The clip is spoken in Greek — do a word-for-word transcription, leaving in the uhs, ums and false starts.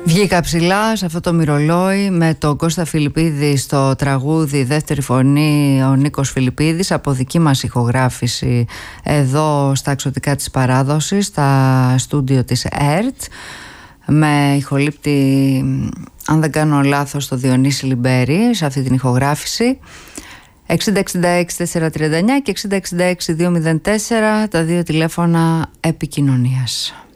Βγήκα ψηλά σε αυτό το μυρολόι με τον Κώστα Φιλιππίδη στο τραγούδι, δεύτερη φωνή ο Νίκος Φιλιππίδης, από δική μας ηχογράφηση εδώ στα εξωτικά της παράδοσης, στα στούντιο της ΕΡΤ, με ηχολήπτη, αν δεν κάνω λάθος, το Διονύση Λιμπέρη σε αυτή την ηχογράφηση. εξήντα εξήντα έξι τετρακόσια τριάντα εννιά και εξήντα εξήντα έξι διακόσια τέσσερα, τα δύο τηλέφωνα επικοινωνίας.